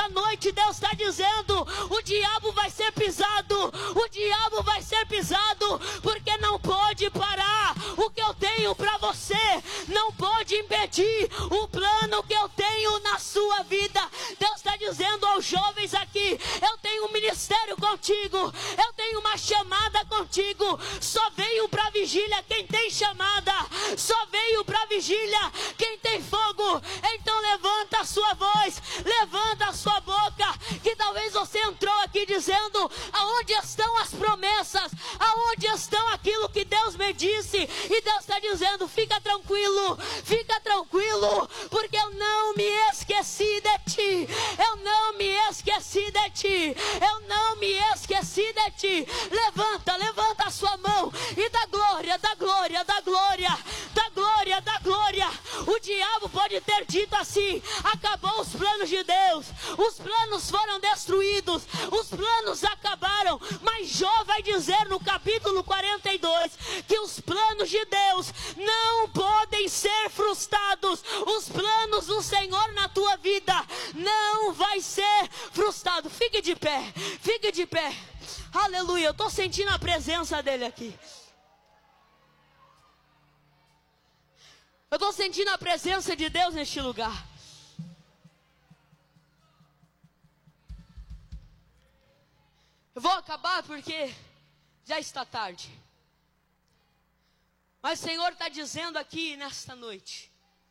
nesta noite Deus está dizendo: o diabo vai ser pisado, o diabo vai ser pisado, porque não pode parar o que eu tenho para você, não pode impedir o plano que eu tenho na sua vida. Deus está dizendo aos jovens aqui: eu tenho um ministério contigo, eu tenho uma chamada contigo. Só veio para vigília quem tem chamada, só veio para vigília quem tem fogo. Então levanta a sua voz, levanta a sua boca, que talvez você entrou aqui dizendo: aonde estão as promessas, aonde estão aquilo que Deus me disse? E Deus está dizendo: fica tranquilo, porque eu não me esqueci de ti, eu não me esqueci de ti, eu não me esqueci de ti. Levanta a sua mão e dá glória, dá glória, dá glória, dá glória, dá glória. O diabo pode ter dito assim: acabou os planos de Deus, os planos foram destruídos, os planos acabaram. Mas Jó vai dizer no capítulo 42 que os planos de Deus não podem ser frustrados. Os planos do Senhor na tua vida não vai ser frustrado. Fique de pé, fique de pé. Aleluia, eu estou sentindo a presença dele aqui. Eu estou sentindo a presença de Deus neste lugar. Eu vou acabar porque já está tarde. Mas o Senhor está dizendo aqui nesta noite: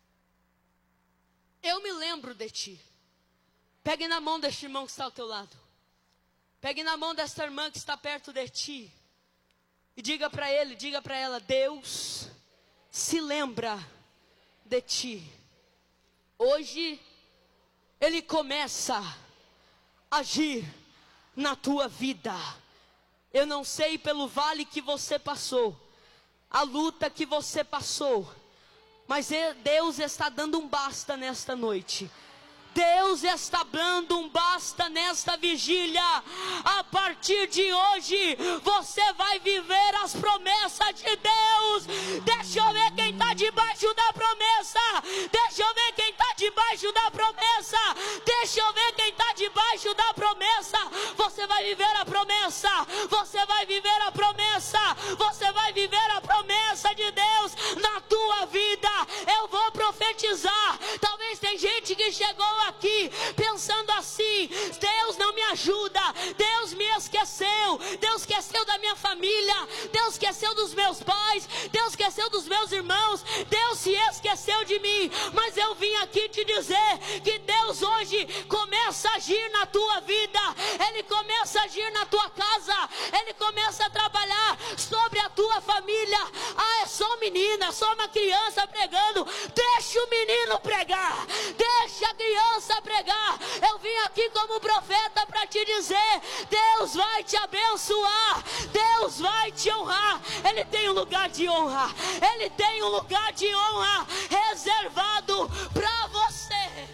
eu me lembro de ti. Pegue na mão deste irmão que está ao teu lado. Pegue na mão desta irmã que está perto de ti. E diga para ele, diga para ela: Deus se lembra de ti. Hoje Ele começa a agir na tua vida. Eu não sei pelo vale que você passou, a luta que você passou, mas Deus está dando um basta nesta noite. Deus está dando um basta nesta vigília. A partir de hoje você vai viver as promessas de Deus. Deixa eu ver quem está debaixo da promessa. Deixa eu ver quem está debaixo da promessa. Deixa eu ver quem está debaixo da promessa. Você vai viver a promessa. Você vai viver a promessa. Você vai viver a promessa de Deus na tua vida. Eu vou profetizar. Talvez tem gente que chegou aqui pensando assim: Deus não me ajuda, Deus me esqueceu, Deus esqueceu da minha família, Deus esqueceu dos meus pais, Deus esqueceu dos meus irmãos, Deus se esqueceu de mim. Mas eu vim aqui te dizer que Deus hoje começa a agir na tua vida, Ele começa a agir na tua casa, Ele começa a trabalhar sobre a tua família. Ah, é só um menino, é só uma criança pregando. Deixa o menino pregar, deixa a criança pregar. Eu vim aqui como profeta para te dizer: Deus vai te abençoar, Deus vai te honrar. Ele tem um lugar de honra, Ele tem um lugar de honra reservado para você.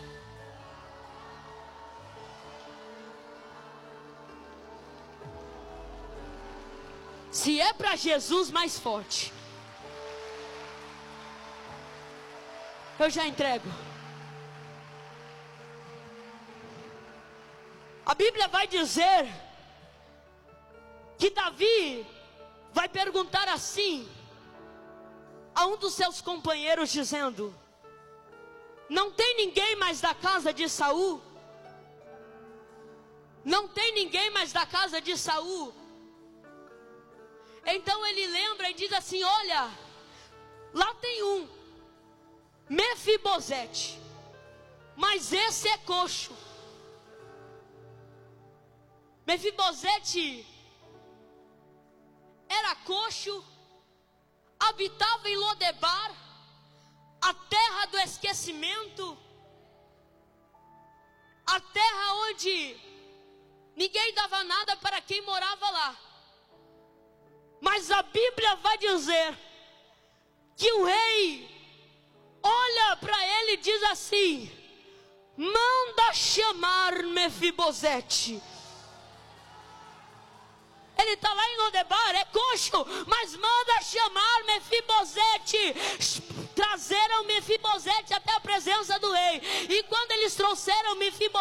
Se é para Jesus, mais forte. Eu já entrego. A Bíblia vai dizer que Davi vai perguntar assim a um dos seus companheiros, dizendo: não tem ninguém mais da casa de Saul? Não tem ninguém mais da casa de Saul? Então ele lembra e diz assim: olha, lá tem um, Mefibosete, mas esse é coxo. Mefibosete era coxo, habitava em Lodebar, a terra do esquecimento, a terra onde ninguém dava nada para quem morava lá. Mas a Bíblia vai dizer que o rei olha para ele e diz assim: manda chamar Mefibosete. Ele está lá em Lodebar, é coxo, mas manda chamar Mefibosete. Trazeram Mefibosete até a presença do rei. E quando eles trouxeram Mefibosete,